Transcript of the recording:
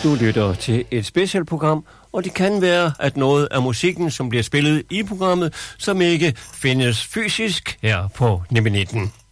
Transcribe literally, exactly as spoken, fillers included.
Du lytter til et specialprogram, og det kan være, at noget af musikken, som bliver spillet i programmet, som ikke findes fysisk her på Nimbe nitten.